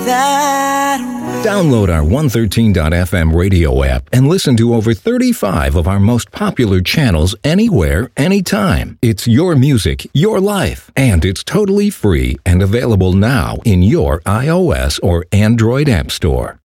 that way. Download our 113.fm radio app and listen to over 35 of our most popular channels anywhere, anytime. It's your music, your life, and it's totally free and available now in your iOS or Android app store.